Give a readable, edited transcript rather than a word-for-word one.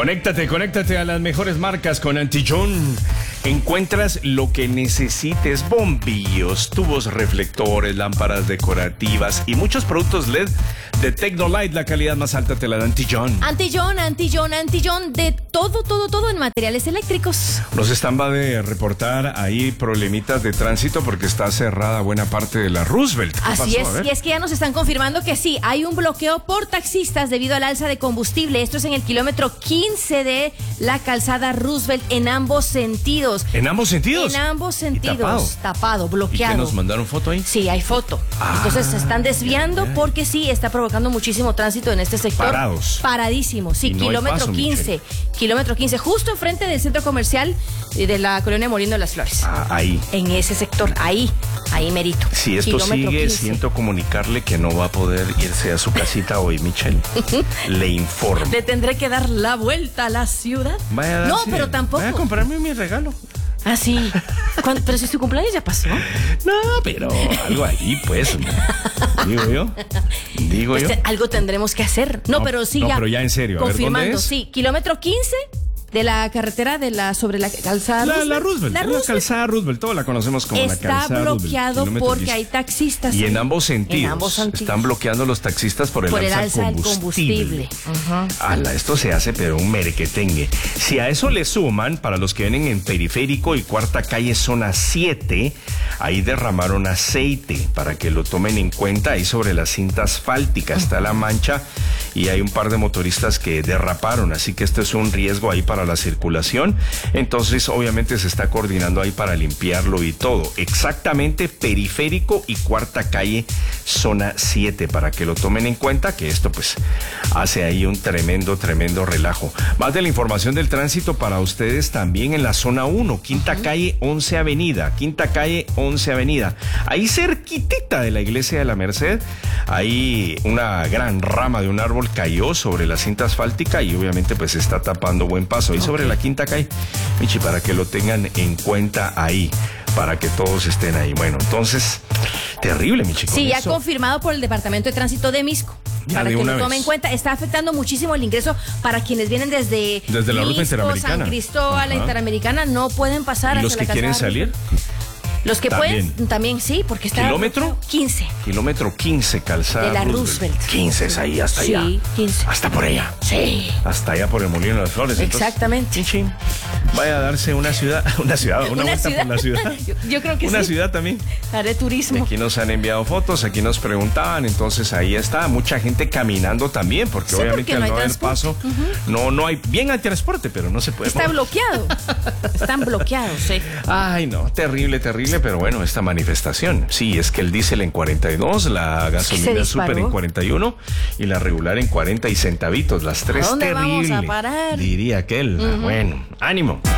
Conéctate a las mejores marcas con Antillón. Encuentras lo que necesites: bombillos, tubos reflectores, lámparas decorativas y muchos productos LED de Tecnolite. La calidad más alta te la da Antillón. Antillón, de todo en materiales eléctricos. Nos están de reportar ahí problemitas de tránsito porque está cerrada buena parte de la Roosevelt. Así es, y es que ya nos están confirmando que sí, hay un bloqueo por taxistas debido al alza de combustible. Esto es en el kilómetro 15 de la calzada Roosevelt en ambos sentidos. ¿En ambos sentidos? En ambos sentidos. Tapado, bloqueado. ¿Y qué nos mandaron foto ahí? Sí, hay foto. Entonces se están desviando porque sí, está provocando muchísimo tránsito en este sector. Parados. Paradísimo, sí, no kilómetro paso, 15. Kilómetro 15, justo enfrente del centro comercial de la colonia Molino de las Flores. Ahí. En ese sector, ahí merito. Si esto Kilómetro sigue, 15. siento comunicarle que no va a poder irse a su casita hoy, Michelle. Le informo. Le tendré que dar la vuelta a la ciudad. Vaya a darse, No, pero tampoco. Vaya a comprarme mi regalo. Ah, sí. Pero si su cumpleaños ya pasó. No, pero algo ahí, pues. Digo yo. Algo tendremos que hacer. No, pero sí, ya. Pero ya en serio. Confirmando, a ver, ¿dónde es? sí. Kilómetro 15 de la carretera sobre la calzada La Roosevelt. La calzada Roosevelt. Todos la conocemos como la calzada Está bloqueado Roosevelt, porque hay taxistas. Y ahí. en ambos sentidos. Están bloqueando los taxistas por el alza del combustible. Ala, esto se hace pero un merequetengue. Si a eso le suman, para los que vienen en Periférico y Cuarta Calle Zona 7, ahí derramaron aceite para que lo tomen en cuenta. Ahí sobre la cinta asfáltica está la mancha y hay un par de motoristas que derraparon, así que esto es un riesgo ahí para la circulación. Entonces obviamente se está coordinando ahí para limpiarlo y todo. Exactamente Periférico y Cuarta Calle Zona 7, para que lo tomen en cuenta, que esto pues hace ahí un tremendo relajo. Más de la información del tránsito para ustedes también en la Zona 1, Quinta Calle 11 Avenida, ahí cerquitita de la iglesia de la Merced. Ahí una gran rama de un árbol cayó sobre la cinta asfáltica y obviamente pues está tapando buen paso ahí sobre la Quinta Calle, Michi, para que lo tengan en cuenta ahí, para que todos estén ahí. Bueno, entonces, terrible, Michi. Sí, ya confirmado por el Departamento de Tránsito de Misco. Para que lo tomen en cuenta, está afectando muchísimo el ingreso para quienes vienen desde la ruta interamericana. San Cristóbal, la Interamericana, no pueden pasar. ¿Y los que quieren salir? Los que pueden, también sí, porque está... ¿Kilómetro? 15. Kilómetro 15, calzada de la Roosevelt. 15 es ahí, hasta allá. Sí, 15. Hasta por allá. Sí. Hasta allá por el Molino de las Flores. Exactamente. Entonces, vaya a darse una vuelta por la ciudad. Yo creo que una sí. ciudad también. Haré turismo. Aquí nos han enviado fotos, aquí nos preguntaban, entonces ahí está, mucha gente caminando también, porque obviamente al no haber paso, no hay, bien hay transporte, pero no se puede. Está bloqueado. Están bloqueados, sí. Ay, no, terrible, pero bueno, esta manifestación, sí, es que el diésel en 42, la gasolina súper en 41 y la regular en 40 y centavitos, las tres ¿A dónde terribles. vamos a parar? Diría aquel. Bueno, ánimo.